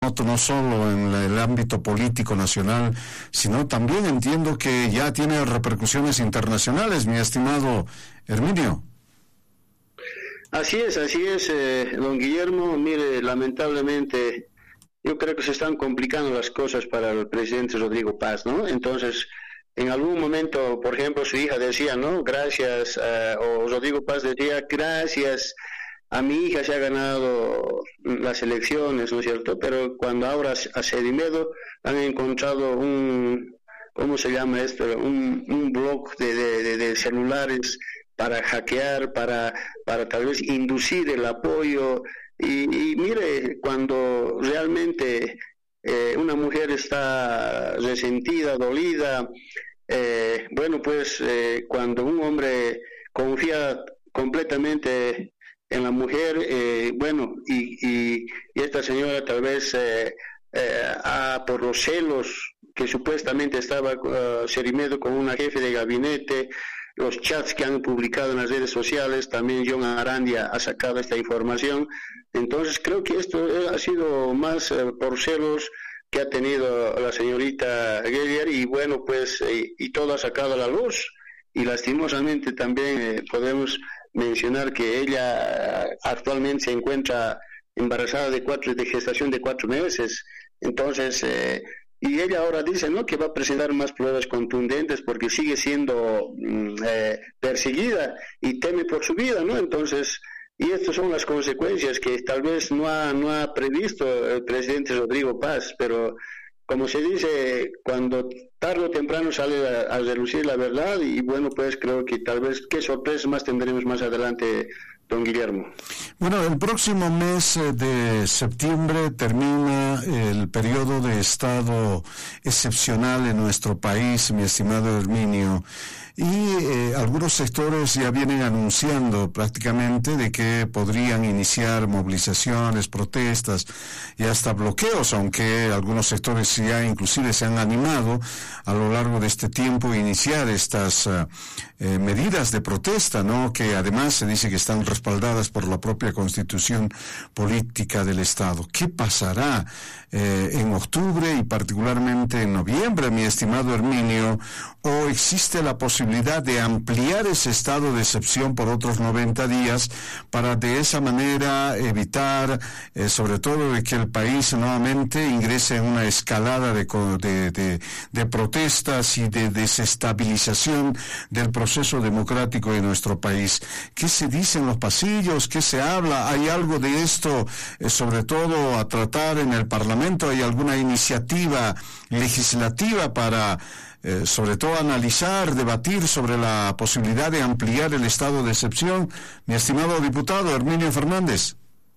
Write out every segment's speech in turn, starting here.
no solo en el ámbito político nacional, sino también entiendo que ya tiene repercusiones internacionales, mi estimado Herminio. Así es, don Guillermo. Mire, lamentablemente, yo creo que se están complicando las cosas para el presidente Rodrigo Paz, ¿no? Entonces, en algún momento, por ejemplo, su hija decía, ¿no? Gracias, o Rodrigo Paz decía, gracias, a mi hija se ha ganado las elecciones, ¿no es cierto? Pero cuando ahora a Sedimedo han encontrado ¿cómo se llama esto? Un blog de celulares para hackear, para tal vez inducir el apoyo. Y mire, cuando realmente una mujer está resentida, dolida, cuando un hombre confía completamente en la mujer, y esta señora tal vez por los celos que supuestamente estaba Sedimedo con una jefe de gabinete, los chats que han publicado en las redes sociales, también John Arandia ha sacado esta información. Entonces creo que esto ha sido más por celos que ha tenido la señorita Geyer, y todo ha sacado a la luz, y lastimosamente también podemos mencionar que ella actualmente se encuentra embarazada de gestación de 4 meses. Entonces, y ella ahora dice, ¿no?, que va a presentar más pruebas contundentes porque sigue siendo perseguida y teme por su vida, ¿no? Entonces, y estas son las consecuencias que tal vez no ha previsto el presidente Rodrigo Paz, pero como se dice, cuando tarde o temprano sale a relucir la verdad, y creo que tal vez qué sorpresas más tendremos más adelante, don Guillermo. Bueno, el próximo mes de septiembre termina el periodo de estado excepcional en nuestro país, mi estimado Herminio, y algunos sectores ya vienen anunciando prácticamente de que podrían iniciar movilizaciones, protestas y hasta bloqueos, aunque algunos sectores ya inclusive se han animado a lo largo de este tiempo a iniciar estas medidas de protesta, ¿no?, que además se dice que están respaldadas por la propia Constitución política del Estado. ¿Qué pasará en octubre y particularmente en noviembre, mi estimado Herminio? ¿O existe la posibilidad de ampliar ese estado de excepción por otros 90 días para de esa manera evitar, sobre todo, de que el país nuevamente ingrese en una escalada de protestas y de desestabilización del proceso democrático de nuestro país? ¿Qué se dice en los pasillos? ¿Qué se habla? ¿Hay algo de esto, sobre todo, a tratar en el Parlamento? ¿Hay alguna iniciativa legislativa para sobre todo analizar, debatir sobre la posibilidad de ampliar el estado de excepción, mi estimado diputado Herminio Fernández?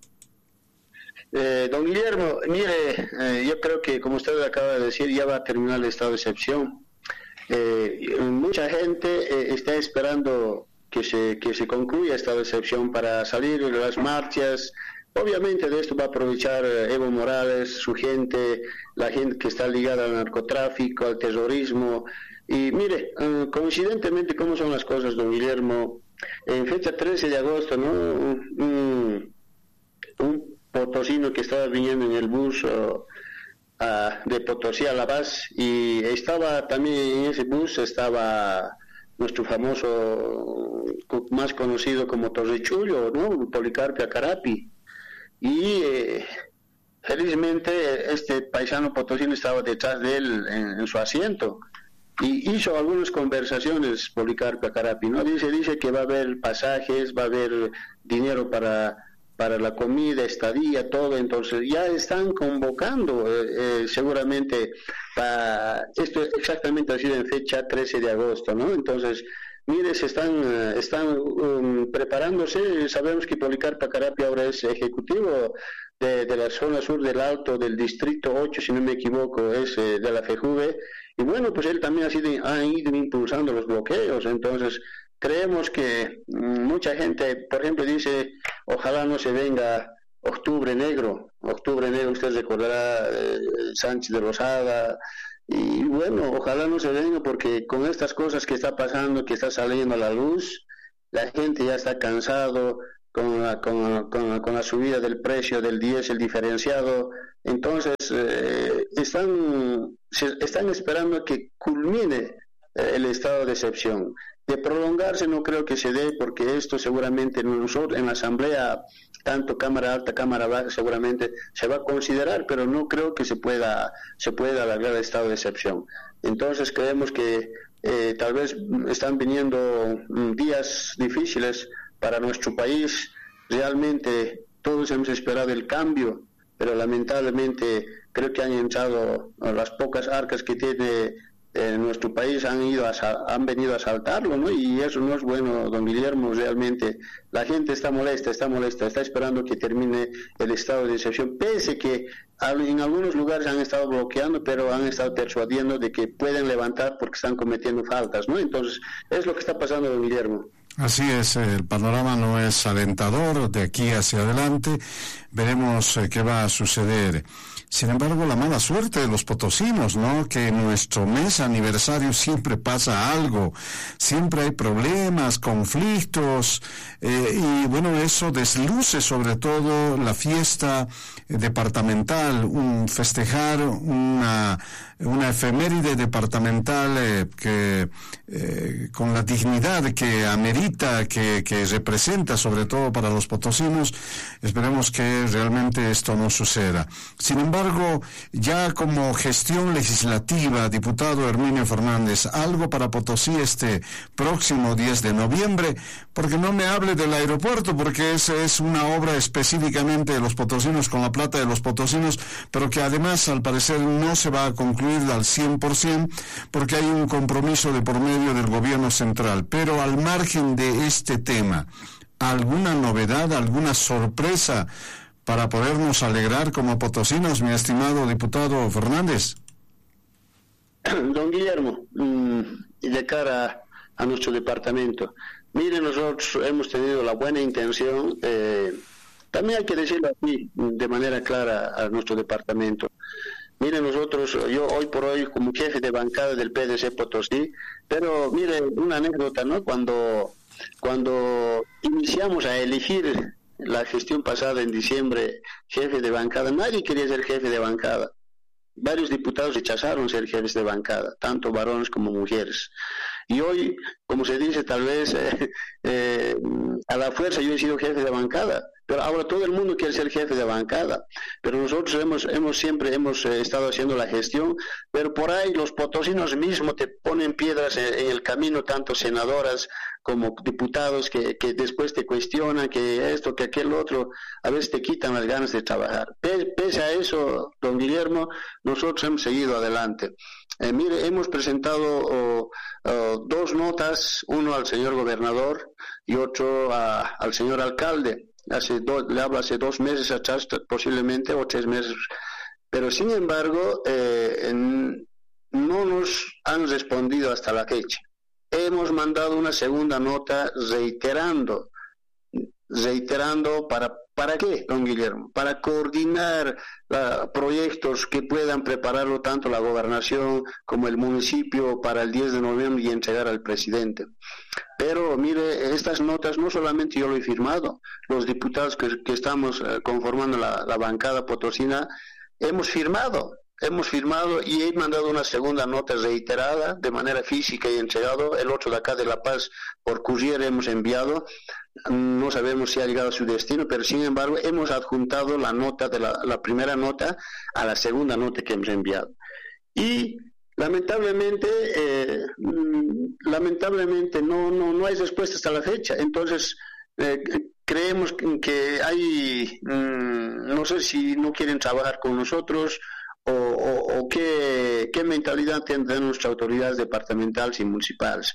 Don Guillermo, mire, yo creo que, como usted acaba de decir, ya va a terminar el estado de excepción. Mucha gente está esperando que se concluya el estado de excepción para salir de las marchas. Obviamente de esto va a aprovechar Evo Morales, su gente, la gente que está ligada al narcotráfico, al terrorismo. Y mire, coincidentemente, ¿cómo son las cosas, don Guillermo? En fecha 13 de agosto, ¿no?, un potosino que estaba viniendo en el bus de Potosí a La Paz, y estaba también en ese bus, estaba nuestro famoso, más conocido como Torrechullo, ¿no?, Policarpio Acarapi. Y felizmente este paisano potosino estaba detrás de él en su asiento, y hizo algunas conversaciones Policarpio Acarapi, ¿no? Dice que va a haber pasajes, va a haber dinero para la comida, estadía, todo. Entonces ya están convocando seguramente esto exactamente ha sido en fecha 13 de agosto, ¿no? Entonces, mire, se están preparándose. Sabemos que Policarpio Acarapi ahora es ejecutivo de la zona sur del Alto, del distrito 8, si no me equivoco, es de la FEJUVE, y pues él también ha ido impulsando los bloqueos. Entonces creemos que mucha gente, por ejemplo, dice, ojalá no se venga Octubre Negro, usted recordará Sánchez de Rosada. Y ojalá no se venga, porque con estas cosas que está pasando, que está saliendo a la luz, la gente ya está cansado con la subida del precio del diésel diferenciado. Entonces, están esperando que culmine el estado de excepción. De prolongarse no creo que se dé, porque esto seguramente nosotros en la Asamblea, tanto Cámara Alta, Cámara Baja, seguramente se va a considerar, pero no creo que se pueda alargar el estado de excepción. Entonces creemos que tal vez están viniendo días difíciles para nuestro país. Realmente todos hemos esperado el cambio, pero lamentablemente creo que han entrado las pocas arcas que tiene nuestro país, han venido a saltarlo, ¿no? Y eso no es bueno, don Guillermo. Realmente la gente está molesta, está esperando que termine el estado de excepción, pese que en algunos lugares han estado bloqueando, pero han estado persuadiendo de que pueden levantar porque están cometiendo faltas, ¿no? Entonces, es lo que está pasando, don Guillermo. Así es, el panorama no es alentador de aquí hacia adelante. Veremos qué va a suceder. Sin embargo, la mala suerte de los potosinos, ¿no? Que en nuestro mes aniversario siempre pasa algo, siempre hay problemas, conflictos, y bueno, eso desluce sobre todo la fiesta departamental, festejar una efeméride departamental que con la dignidad que amerita, que representa sobre todo para los potosinos. Esperemos que realmente esto no suceda. Sin embargo, ya como gestión legislativa, diputado Herminio Fernández, algo para Potosí este próximo 10 de noviembre, porque no me hable del aeropuerto, porque esa es una obra específicamente de los potosinos, con la plata de los potosinos, pero que además al parecer no se va a concluir al 100%, porque hay un compromiso de por medio del gobierno central. Pero al margen de este tema, ¿alguna novedad, alguna sorpresa para podernos alegrar como potosinos, mi estimado diputado Fernández? Don Guillermo, de cara a nuestro departamento, mire, nosotros hemos tenido la buena intención, también hay que decirlo aquí de manera clara a nuestro departamento. Mire, yo hoy por hoy como jefe de bancada del PDC Potosí, pero mire, una anécdota, ¿no? Cuando iniciamos a elegir la gestión pasada en diciembre, jefe de bancada, nadie quería ser jefe de bancada. Varios diputados rechazaron ser jefes de bancada, tanto varones como mujeres. Y hoy, como se dice, tal vez a la fuerza yo he sido jefe de bancada, pero ahora todo el mundo quiere ser jefe de bancada. Pero nosotros siempre hemos estado haciendo la gestión, pero por ahí los potosinos mismos te ponen piedras en el camino, tanto senadoras como diputados que después te cuestionan que esto, que aquel otro, a veces te quitan las ganas de trabajar. Pese a eso, don Guillermo, nosotros hemos seguido adelante. Mire, hemos presentado dos notas, uno al señor gobernador y otro al señor alcalde. Le hablo hace 2 meses atrás, posiblemente, o 3 meses, pero sin embargo, no nos han respondido hasta la fecha. Hemos mandado una segunda nota reiterando ¿para qué, don Guillermo? Para coordinar proyectos que puedan prepararlo tanto la gobernación como el municipio para el 10 de noviembre y entregar al presidente. Pero mire, estas notas no solamente yo lo he firmado, los diputados que estamos conformando la bancada potosina hemos firmado y he mandado una segunda nota reiterada de manera física y entregado. El otro de acá de La Paz por courier hemos enviado, no sabemos si ha llegado a su destino, pero sin embargo hemos adjuntado la nota de la primera nota a la segunda nota que hemos enviado. Y lamentablemente no hay respuesta hasta la fecha. Entonces creemos que hay, no sé si no quieren trabajar con nosotros o qué mentalidad tendrán nuestras autoridades departamentales y municipales.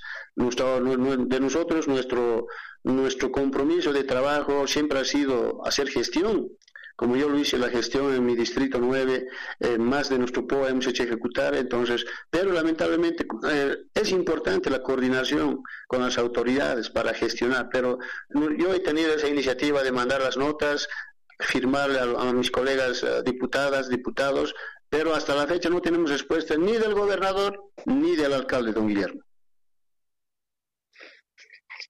Nuestro compromiso de trabajo siempre ha sido hacer gestión. Como yo lo hice la gestión en mi distrito 9, más de nuestro POA hemos hecho ejecutar, entonces, pero lamentablemente es importante la coordinación con las autoridades para gestionar, pero yo he tenido esa iniciativa de mandar las notas, firmarle a mis colegas diputadas, diputados, pero hasta la fecha no tenemos respuesta ni del gobernador ni del alcalde, don Guillermo.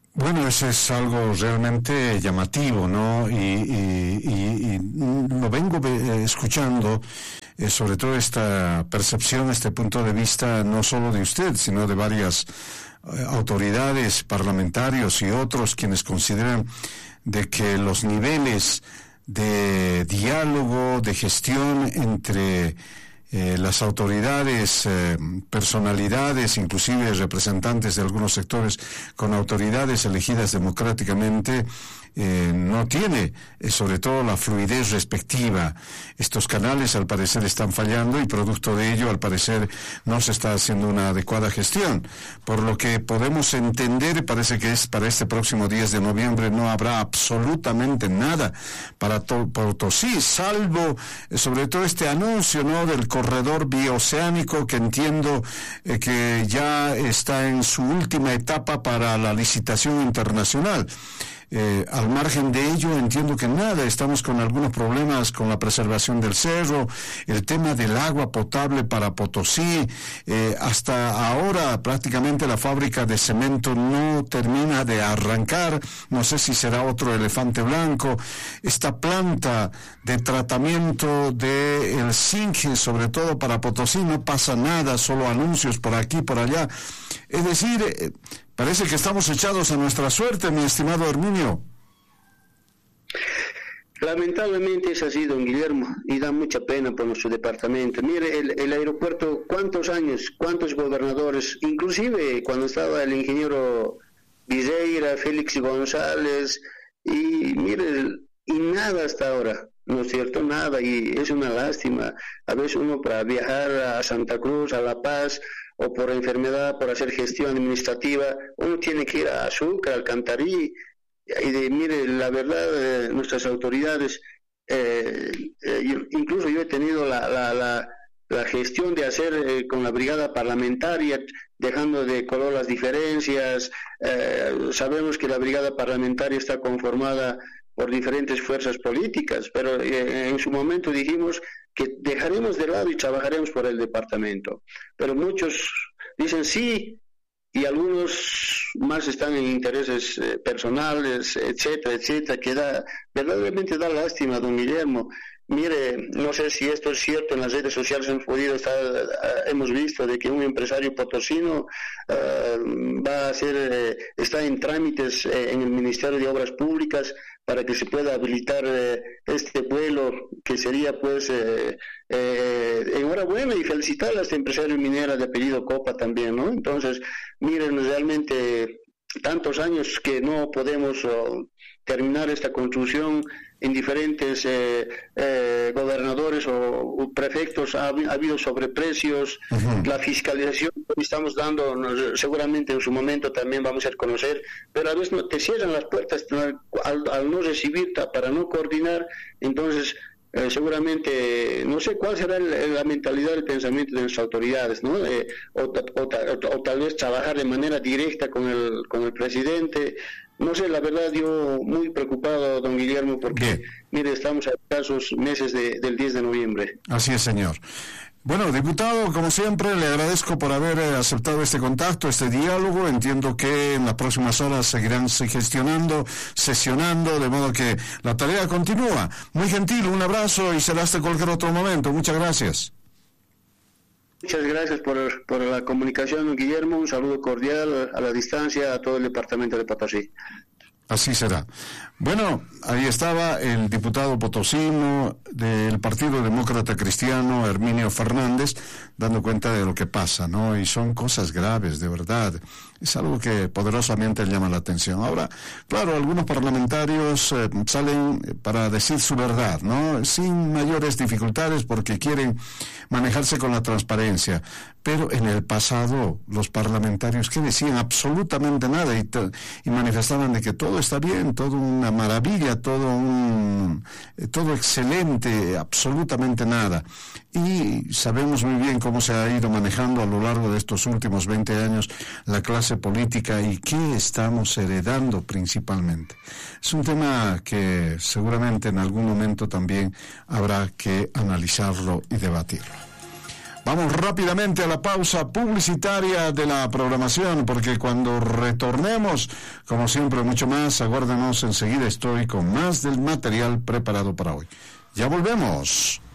Bueno, eso es algo realmente llamativo, ¿no? Y lo vengo escuchando, sobre todo esta percepción, este punto de vista, no solo de usted, sino de varias autoridades, parlamentarios y otros quienes consideran de que los niveles de diálogo, de gestión entre las autoridades, personalidades, inclusive representantes de algunos sectores con autoridades elegidas democráticamente, no tiene, sobre todo, la fluidez respectiva. Estos canales al parecer están fallando y producto de ello al parecer no se está haciendo una adecuada gestión. Por lo que podemos entender, parece que es para este próximo 10 de noviembre no habrá absolutamente nada para Potosí, salvo sobre todo este anuncio, ¿no?, del corredor bioceánico, que entiendo que ya está en su última etapa para la licitación internacional. Al margen de ello, entiendo que nada, estamos con algunos problemas con la preservación del cerro, el tema del agua potable para Potosí, hasta ahora prácticamente la fábrica de cemento no termina de arrancar, no sé si será otro elefante blanco, esta planta de tratamiento del zinc, sobre todo para Potosí, no pasa nada, solo anuncios por aquí, por allá, es decir, parece que estamos echados a nuestra suerte, mi estimado Herminio. Lamentablemente es así, don Guillermo, y da mucha pena por nuestro departamento. Mire, el aeropuerto, ¿cuántos años, cuántos gobernadores, inclusive cuando estaba el ingeniero Viseira, Félix González, y mire, y nada hasta ahora, ¿no es cierto? Nada, y es una lástima. A veces uno para viajar a Santa Cruz, a La Paz, o por enfermedad, por hacer gestión administrativa, uno tiene que ir a Azúcar, Alcantarí, mire, la verdad, nuestras autoridades, incluso yo he tenido la gestión de hacer con la brigada parlamentaria, dejando de color las diferencias, sabemos que la brigada parlamentaria está conformada por diferentes fuerzas políticas, pero en su momento dijimos que dejaremos de lado y trabajaremos por el departamento. Pero muchos dicen sí, y algunos más están en intereses personales, etcétera, etcétera, que verdaderamente da lástima, don Guillermo. Mire, no sé si esto es cierto, en las redes sociales hemos visto de que un empresario potosino está en trámites en el Ministerio de Obras Públicas para que se pueda habilitar este vuelo, que sería pues enhorabuena y felicitar a este empresario minero de apellido Copa también, ¿no? Entonces, miren, realmente tantos años que no podemos terminar esta construcción en diferentes gobernadores o prefectos, ha habido sobreprecios, la fiscalización que estamos dando, seguramente en su momento también vamos a conocer, pero a veces te cierran las puertas al no recibir, para no coordinar, entonces seguramente, no sé cuál será la mentalidad, el pensamiento de nuestras autoridades, ¿no? O tal vez trabajar de manera directa con el presidente. No sé, la verdad, yo muy preocupado, don Guillermo, porque, mire, estamos a escasos meses del 10 de noviembre. Así es, señor. Bueno, diputado, como siempre, le agradezco por haber aceptado este contacto, este diálogo. Entiendo que en las próximas horas seguirán sesionando, de modo que la tarea continúa. Muy gentil, un abrazo y será hasta cualquier otro momento. Muchas gracias. Muchas gracias por la comunicación, Guillermo. Un saludo cordial a la distancia a todo el departamento de Potosí. Así será. Bueno, ahí estaba el diputado potosino del Partido Demócrata Cristiano, Herminio Fernández, dando cuenta de lo que pasa, ¿no? Y son cosas graves, de verdad. Es algo que poderosamente llama la atención. Ahora, claro, algunos parlamentarios salen para decir su verdad, ¿no? Sin mayores dificultades porque quieren manejarse con la transparencia. Pero en el pasado, los parlamentarios que decían absolutamente nada y manifestaban de que todo está bien, todo una maravilla, todo excelente, absolutamente nada. Y sabemos muy bien cómo se ha ido manejando a lo largo de estos últimos 20 años la clase política y qué estamos heredando principalmente. Es un tema que seguramente en algún momento también habrá que analizarlo y debatirlo. Vamos rápidamente a la pausa publicitaria de la programación, porque cuando retornemos, como siempre, mucho más, aguárdenos, enseguida estoy con más del material preparado para hoy. Ya volvemos.